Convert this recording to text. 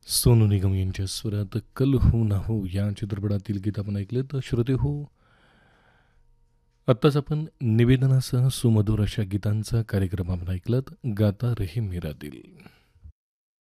सोनू निगम यांच्या स्वरात कल हो ना हो या चित्रपटातील गीत आपण ऐकले. तर श्रोते हो, आत्ताच आपण निवेदनासह सुमधुर अशा गीतांचा कार्यक्रम आपण ऐकलात. गाता रहे मेरा दिल.